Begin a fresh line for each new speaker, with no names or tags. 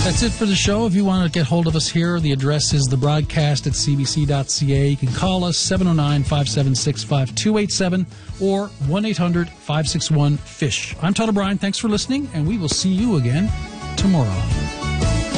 That's it for the show. If you want to get hold of us here, the address is thebroadcast@cbc.ca. You can call us 709-576-5287 or 1-800-561-FISH. I'm Todd O'Brien. Thanks for listening, and we will see you again tomorrow.